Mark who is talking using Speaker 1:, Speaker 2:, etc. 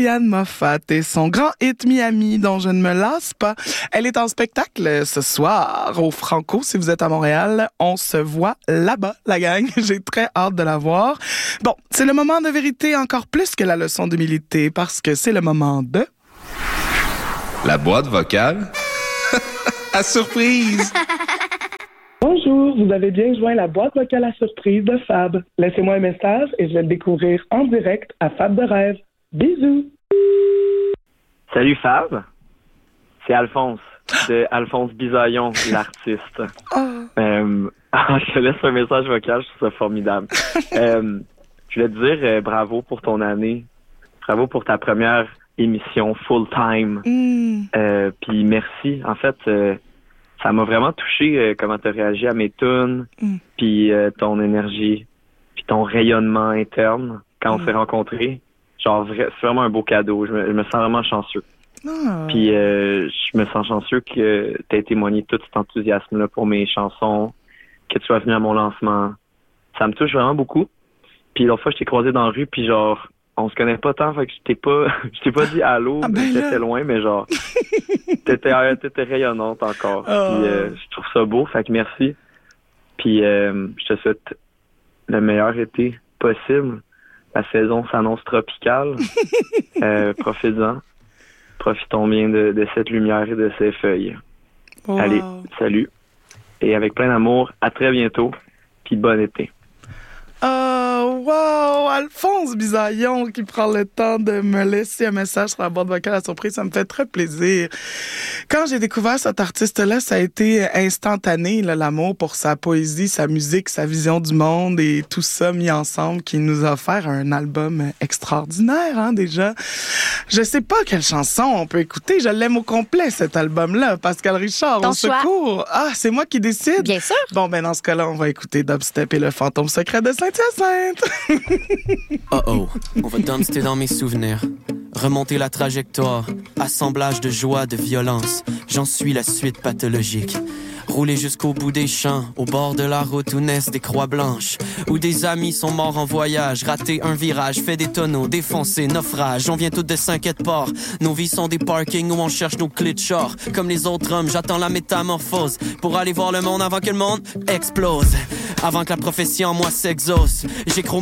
Speaker 1: Ariane Moffat et son grand hit Miami dont je ne me lasse pas. Elle est en spectacle ce soir au Franco. Si vous êtes à Montréal, on se voit là-bas, la gang. J'ai très hâte de la voir. Bon, c'est le moment de vérité encore plus que la leçon d'humilité parce que c'est le moment de...
Speaker 2: La boîte vocale à surprise.
Speaker 3: Bonjour, vous avez bien joint la boîte vocale à surprise de Fab. Laissez-moi un message et je vais le découvrir en direct à Fab de Rêve. Bisous!
Speaker 4: Salut Fab, c'est Alphonse, de Alphonse Bisaillon, l'artiste. Je te laisse un message vocal, je trouve ça formidable. Je voulais te dire bravo pour ton année, bravo pour ta première émission full-time. Puis merci, en fait... ça m'a vraiment touché comment tu as réagi à mes tunes, puis ton énergie, puis ton rayonnement interne quand on s'est rencontrés. Genre, c'est vraiment un beau cadeau. Je me sens vraiment chanceux. Puis je me sens chanceux que tu aies témoigné tout cet enthousiasme-là pour mes chansons, que tu sois venu à mon lancement. Ça me touche vraiment beaucoup. Puis l'autre fois, je t'ai croisé dans la rue, puis genre, on se connaît pas tant, fait que je t'ai pas dit allô, j'étais loin, mais genre, t'étais rayonnante encore. Puis je trouve ça beau, fait que merci. Puis je te souhaite le meilleur été possible. La saison s'annonce tropicale. Profitons bien de cette lumière et de ces feuilles. Wow. Allez, salut. Et avec plein d'amour, à très bientôt. Puis bon été.
Speaker 1: Wow! Alphonse Bisaillon qui prend le temps de me laisser un message sur la boîte vocale à surprise, ça me fait très plaisir. Quand j'ai découvert cet artiste-là, ça a été instantané, là, l'amour pour sa poésie, sa musique, sa vision du monde et tout ça mis ensemble qui nous a offert un album extraordinaire, hein, déjà. Je sais pas quelle chanson on peut écouter, je l'aime au complet, cet album-là. Pascal Richard,
Speaker 5: Ton
Speaker 1: au secours! Ah, c'est moi qui décide?
Speaker 5: Bien sûr!
Speaker 1: Bon, ben dans ce cas-là, on va écouter Dubstep et le fantôme secret de Saint-Hyacinthe.
Speaker 6: Oh, on va danser dans mes souvenirs. Remonter la trajectoire, assemblage de joie, de violence. J'en suis la suite pathologique. Rouler jusqu'au bout des champs, au bord de la route où naissent des croix blanches, où des amis sont morts en voyage, rater un virage, fait des tonneaux, défoncer, naufrage. On vient tous de 5 ports, nos vies sont des parkings où on cherche nos clés de char. Comme les autres hommes, j'attends la métamorphose pour aller voir le monde avant que le monde explose, avant que la prophétie en moi s'exauce. J'ai